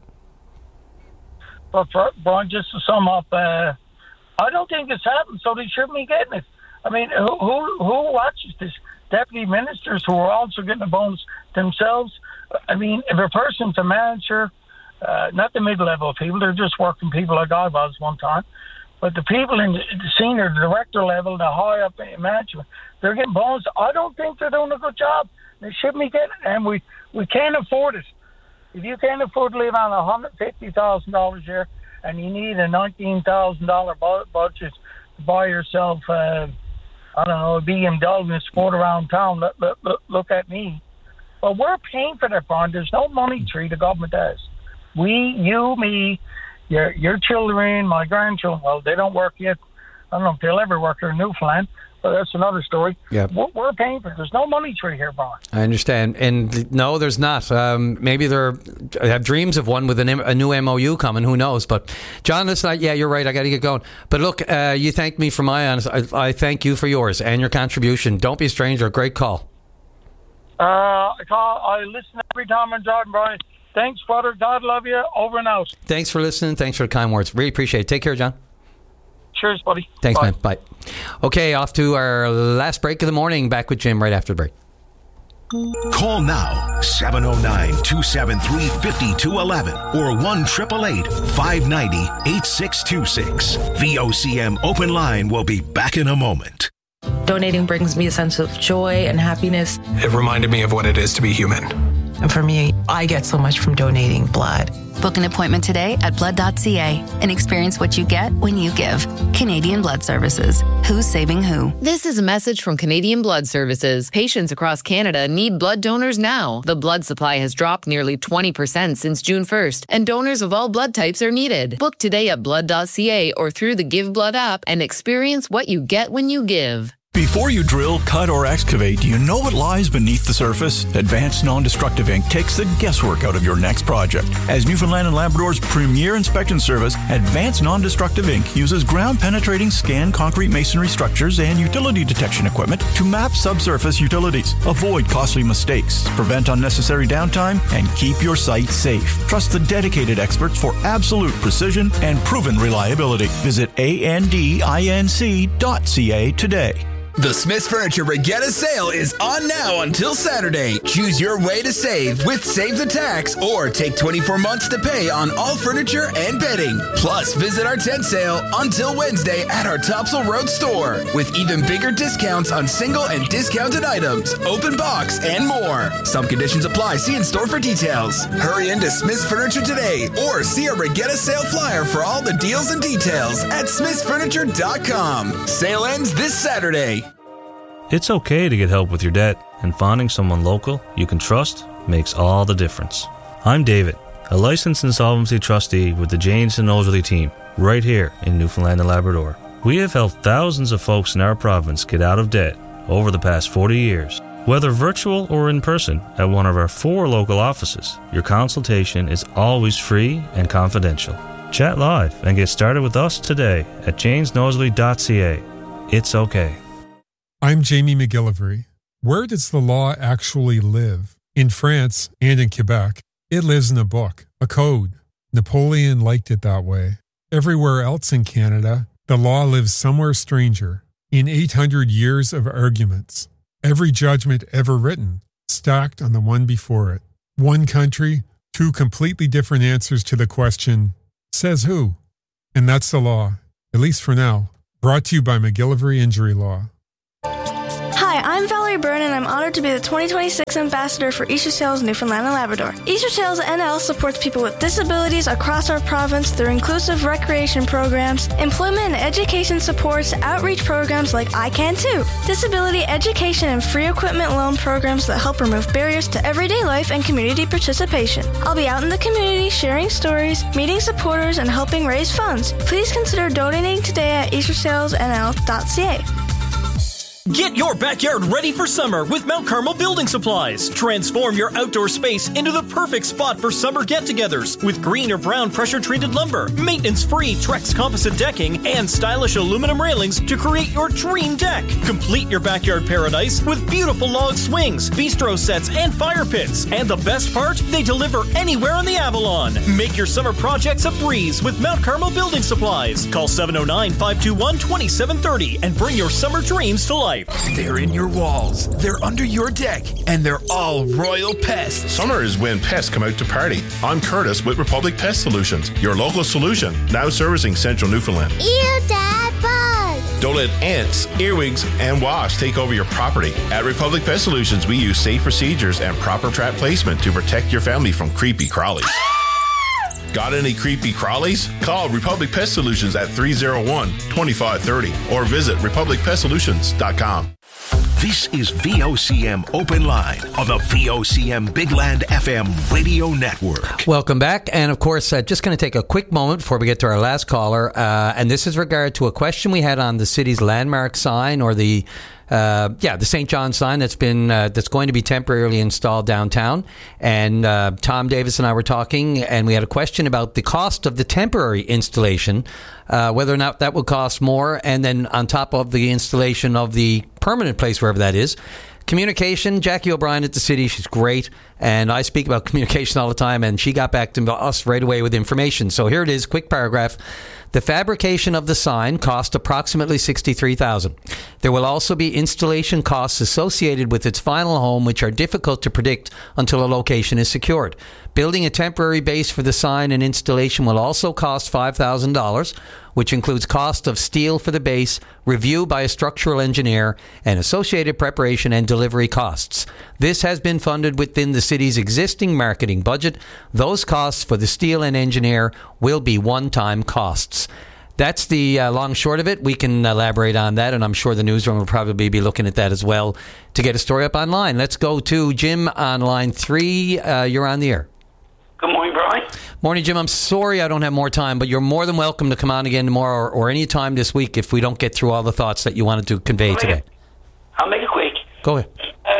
But Brian, just to sum up, I don't think it's happened, so they shouldn't be getting it. I mean, who watches this? Deputy ministers who are also getting a bonus themselves. I mean, if a person's a manager, not the mid-level people, they're just working people like I was one time, but the people in the senior director level, the high up in management, they're getting bonuses. I don't think they're doing a good job. They shouldn't be getting it, and we can't afford it. If you can't afford to live on $150,000 a year and you need a $19,000 budget to buy yourself I don't know, a BMW and sport around town. Look at me. Well, we're paying for that, Brian. There's no money tree the government has. We, you, me, your children, my grandchildren, well, they don't work yet. I don't know if they'll ever work here in Newfoundland, but that's another story. Yeah. We're paying for it. There's no money tree here, Brian. I understand. And no, there's not. Maybe I have dreams of one with a new MOU coming. Who knows? But John, listen, you're right. I got to get going. But look, you thanked me for my honest. I thank you for yours and your contribution. Don't be a stranger. Great call. I listen every time I'm driving, Brian. Thanks, brother. God love you. Over and out. Thanks for listening. Thanks for the kind words. Really appreciate it. Take care, John. Cheers, buddy. Thanks, Bye. man. Bye. Okay, off to our last break of the morning. Back with Jim right after the break. Call now, 709-273-5211 or 1-888-590-8626. VOCM Open Line will be back in a moment. Donating brings me a sense of joy and happiness. It reminded me of what it is to be human. And for me, I get so much from donating blood. Book an appointment today at blood.ca and experience what you get when you give. Canadian Blood Services. Who's saving who? This is a message from Canadian Blood Services. Patients across Canada need blood donors now. The blood supply has dropped nearly 20% since June 1st, and donors of all blood types are needed. Book today at blood.ca or through the Give Blood app and experience what you get when you give. Before you drill, cut, or excavate, do you know what lies beneath the surface? Advanced Non-Destructive Inc. takes the guesswork out of your next project. As Newfoundland and Labrador's premier inspection service, Advanced Non-Destructive Inc. uses ground-penetrating scan concrete masonry structures and utility detection equipment to map subsurface utilities, avoid costly mistakes, prevent unnecessary downtime, and keep your site safe. Trust the dedicated experts for absolute precision and proven reliability. Visit andinc.ca today. The Smith's Furniture Regatta sale is on now until Saturday. Choose your way to save with Save the Tax or take 24 months to pay on all furniture and bedding. Plus, visit our tent sale until Wednesday at our Topsail Road store with even bigger discounts on single and discounted items, open box, and more. Some conditions apply. See in store for details. Hurry into Smith's Furniture today or see our Regatta sale flyer for all the deals and details at smithsfurniture.com. Sale ends this Saturday. It's okay to get help with your debt, and finding someone local you can trust makes all the difference. I'm David, a licensed insolvency trustee with the Janes and Nosley team, right here in Newfoundland and Labrador. We have helped thousands of folks in our province get out of debt over the past 40 years. Whether virtual or in person at one of our 4 local offices, your consultation is always free and confidential. Chat live and get started with us today at janesnosley.ca. It's okay. I'm Jamie McGillivray. Where does the law actually live? In France and in Quebec, it lives in a book, a code. Napoleon liked it that way. Everywhere else in Canada, the law lives somewhere stranger, in 800 years of arguments. Every judgment ever written, stacked on the one before it. One country, 2 completely different answers to the question, says who? And that's the law, at least for now. Brought to you by McGillivray Injury Law. Hi, I'm Valerie Byrne, and I'm honored to be the 2026 Ambassador for Easter Sales Newfoundland and Labrador. Easter Sales NL supports people with disabilities across our province through inclusive recreation programs, employment and education supports, outreach programs like I Can Too, disability education and free equipment loan programs that help remove barriers to everyday life and community participation. I'll be out in the community sharing stories, meeting supporters, and helping raise funds. Please consider donating today at eastersalesnl.ca. Get your backyard ready for summer with Mount Carmel Building Supplies. Transform your outdoor space into the perfect spot for summer get-togethers with green or brown pressure-treated lumber, maintenance-free Trex composite decking, and stylish aluminum railings to create your dream deck. Complete your backyard paradise with beautiful log swings, bistro sets, and fire pits. And the best part? They deliver anywhere on the Avalon. Make your summer projects a breeze with Mount Carmel Building Supplies. Call 709-521-2730 and bring your summer dreams to life. They're in your walls, they're under your deck, and they're all Royal Pests. Summer is when pests come out to party. I'm Curtis with Republic Pest Solutions, your local solution, now servicing central Newfoundland. Ew, Dad, bug! Don't let ants, earwigs, and wasps take over your property. At Republic Pest Solutions, we use safe procedures and proper trap placement to protect your family from creepy crawlies. Got any creepy crawlies? Call Republic Pest Solutions at 301-2530 or visit republicpestsolutions.com. This is VOCM Open Line on the VOCM Big Land FM radio network. Welcome back. And of course, just going to take a quick moment before we get to our last caller. And this is regard to a question we had on the city's landmark sign, or the St. John sign that's going to be temporarily installed downtown. And Tom Davis and I were talking, and we had a question about the cost of the temporary installation, whether or not that will cost more, and then on top of the installation of the permanent place, wherever that is. Communication, Jackie O'Brien at the city, she's great, and I speak about communication all the time, and she got back to us right away with information. So here it is, quick paragraph. The fabrication of the sign cost approximately $63,000. There will also be installation costs associated with its final home, which are difficult to predict until a location is secured. Building a temporary base for the sign and installation will also cost $5,000, which includes cost of steel for the base, review by a structural engineer, and associated preparation and delivery costs. This has been funded within the city's existing marketing budget. Those costs for the steel and engineer will be one-time costs. That's the long short of it. We can elaborate on that, and I'm sure the newsroom will probably be looking at that as well to get a story up online. Let's go to Jim on line 3. You're on the air. Good morning, Brian. Morning, Jim. I'm sorry I don't have more time, but you're more than welcome to come on again tomorrow or any time this week if we don't get through all the thoughts that you wanted to convey today. I'll make it quick. Go ahead.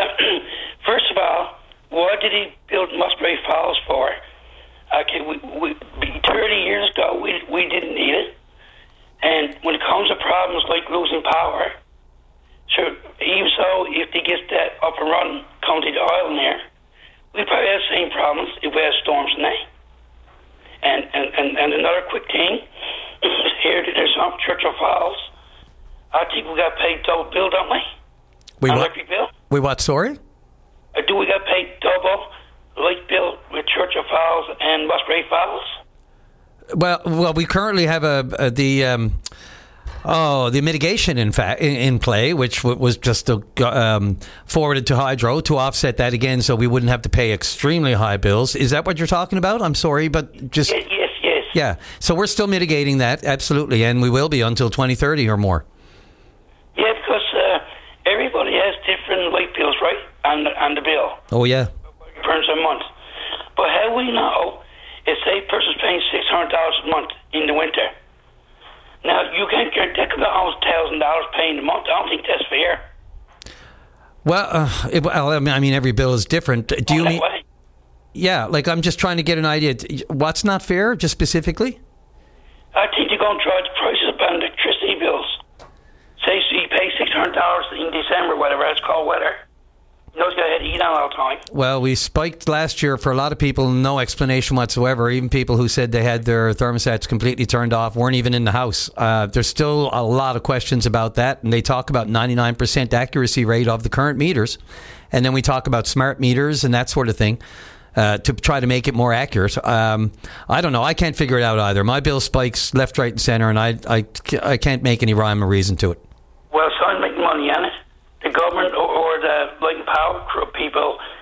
First of all, what did he build Musgrave Falls for? Okay, we 30 years ago, we didn't need it. And when it comes to problems like losing power, sure, even so, if they get that up and running, county the oil in there, we probably have the same problems if we had storms in there. And another quick thing, here there's Churchill Falls. I think we got paid double bill, don't we? Electric bill? We what, sorry? Do we got paid double light bill with Churchill Falls and Musgrave Falls? Well, we currently have the mitigation in play, which was just forwarded to Hydro to offset that again, so we wouldn't have to pay extremely high bills. Is that what you're talking about? I'm sorry, but just yes. Yeah, so we're still mitigating that, absolutely, and we will be until 2030 or more. Yeah, because everybody has different light bills, right? on the bill. Oh, yeah. Per month. But how we know if, say, a person's paying $600 a month in the winter? Now, you can't get almost $1,000 paying a month. I don't think that's fair. Well, I mean, every bill is different. Do you mean? Way. Yeah, like I'm just trying to get an idea. What's not fair, just specifically? I think you're going to drive the prices up on electricity bills. Say, so you pay $600 in December, whatever it's called, weather. You know, it's going to heat on all the time. Well, we spiked last year for a lot of people, no explanation whatsoever. Even people who said they had their thermostats completely turned off, weren't even in the house. There's still a lot of questions about that, and they talk about 99% accuracy rate of the current meters. And then we talk about smart meters and that sort of thing to try to make it more accurate. I don't know. I can't figure it out either. My bill spikes left, right, and center, and I can't make any rhyme or reason to it. Well, so I make money on it. The government or the light and power people